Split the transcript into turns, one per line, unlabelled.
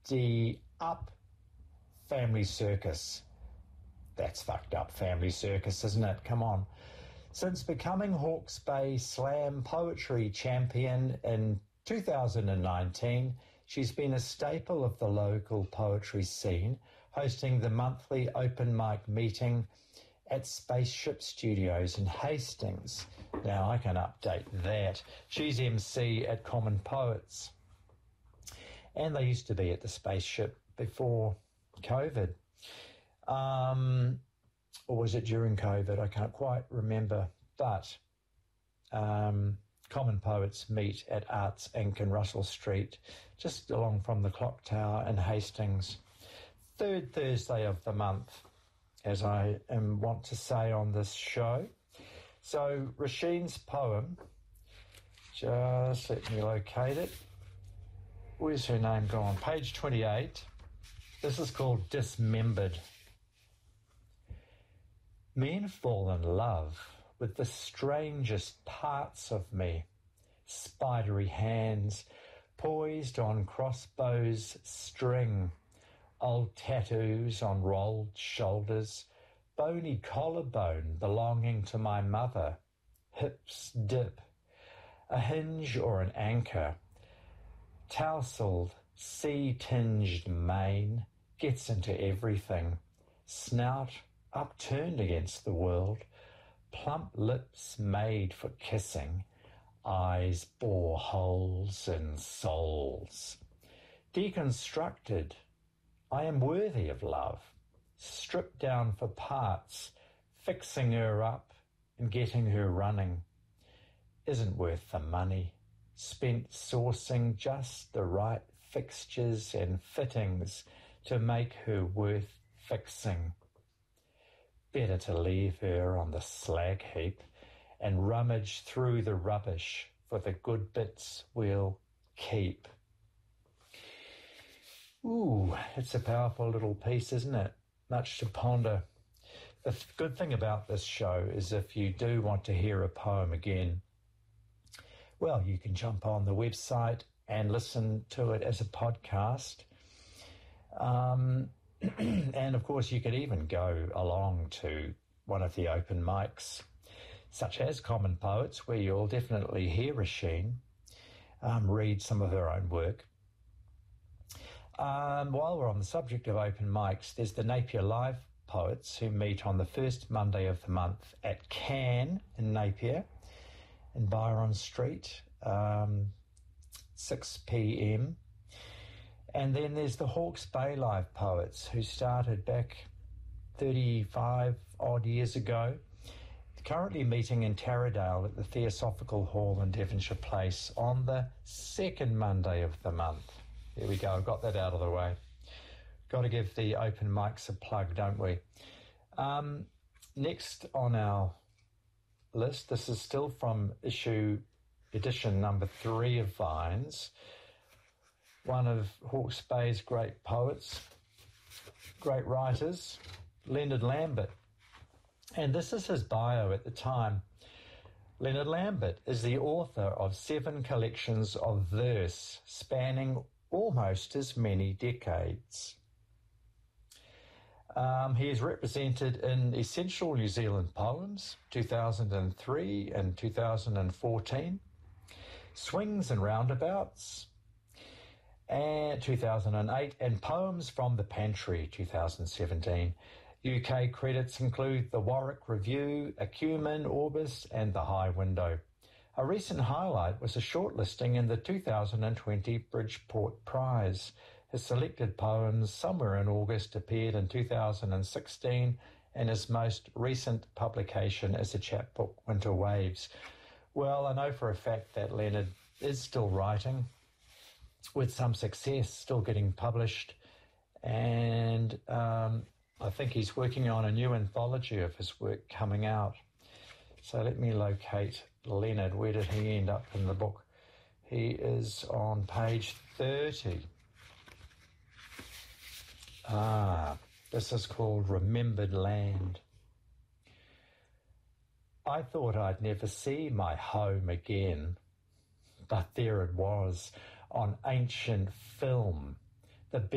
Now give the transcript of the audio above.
the Up Family Circus. That's fucked up family circus, isn't it? Come on. Since becoming Hawke's Bay Slam Poetry Champion in 2019, she's been a staple of the local poetry scene, hosting the monthly open mic meeting at Spaceship Studios in Hastings. Now, I can update that. She's MC at Common Poets. And they used to be at the Spaceship before COVID. Or was it during COVID? I can't quite remember. But Common Poets meet at Arts Inc. in Russell Street, just along from the Clock Tower in Hastings. Third Thursday of the month, as I want to say on this show. So Roisin's poem, just let me locate it. Where's her name gone? Page 28. This is called Dismembered. Men fall in love with the strangest parts of me. Spidery hands poised on crossbows string, old tattoos on rolled shoulders, bony collarbone belonging to my mother, hips dip, a hinge or an anchor, tousled, sea-tinged mane gets into everything, snout upturned against the world, plump lips made for kissing, eyes bore holes in souls. Deconstructed, I am worthy of love, stripped down for parts, fixing her up and getting her running. Isn't worth the money, spent sourcing just the right fixtures and fittings to make her worth fixing. Better to leave her on the slag heap and rummage through the rubbish for the good bits we'll keep. Ooh, it's a powerful little piece, isn't it? Much to ponder. The good thing about this show is if you do want to hear a poem again, well, you can jump on the website and listen to it as a podcast. And, of course, you could even go along to one of the open mics, such as Common Poets, where you'll definitely hear Roisin read some of her own work. While we're on the subject of open mics, there's the Napier Live Poets who meet on the first Monday of the month at Can in Napier in Byron Street, 6 p.m. And then there's the Hawke's Bay Live Poets who started back 35-odd years ago, currently meeting in Taradale at the Theosophical Hall in Devonshire Place on the second Monday of the month. There we go, I've got that out of the way. Got to give the open mics a plug, don't we? Next on our list, this is still from edition number 3 of Vines, one of Hawke's Bay's great poets, great writers, Leonard Lambert. And this is his bio at the time. Leonard Lambert is the author of 7 collections of verse spanning almost as many decades. He is represented in Essential New Zealand Poems, 2003 and 2014, Swings and Roundabouts, and 2008, and Poems from the Pantry, 2017. UK credits include the Warwick Review, Acumen, Orbis, and the High Window. A recent highlight was a shortlisting in the 2020 Bridgeport Prize. His selected poems, Somewhere in August, appeared in 2016, and his most recent publication is a chapbook, Winter Waves. Well, I know for a fact that Leonard is still writing, with some success, still getting published, and I think he's working on a new anthology of his work coming out. So let me locate Leonard. Where did he end up in the book? He is on page 30. This is called Remembered Land. I thought I'd never see my home again, but there it was on ancient film. The